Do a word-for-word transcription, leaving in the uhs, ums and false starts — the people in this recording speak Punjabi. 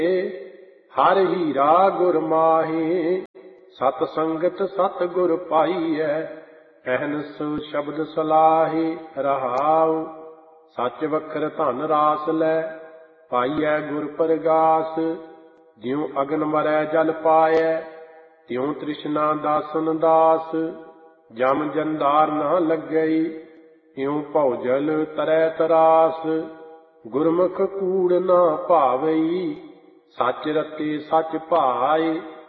ਹਰ ਹੀਰਾ ਗੁਰ ਮਾਹੇ। ਸਤ ਸੰਗਤ ਸਤ ਗੁਰ ਪਾਈਐ, ਅਹਨਿਸ ਸ਼ਬਦ ਸਲਾਹੇ। ਰਹਾਉ ਸੱਚ ਵਖਰ ਧਨ ਰਾਸ ਲੈ, ਪਾਈਐ ਗੁਰ ਪ੍ਰਗਾਸ। ਜਿਉ ਅਗਨ ਮਰੈ ਜਲ ਪਾਇਐ, ਤਿਉ ਤ੍ਰਿਸ਼ਨਾ ਦਾਸਨ ਦਾਸ। ਜਮ ਜੰਧਾਰ ਨਾ ਲੱਗਈ, ਇਉ ਭਉ ਜਲ ਤਰੈ ਤਰਾਸ। ਗੁਰਮੁਖ ਕੂੜ ਨਾ ਭਾਵਈ, ਸੱਚ ਰਤੇ ਸੱਚ ਭਾਏ।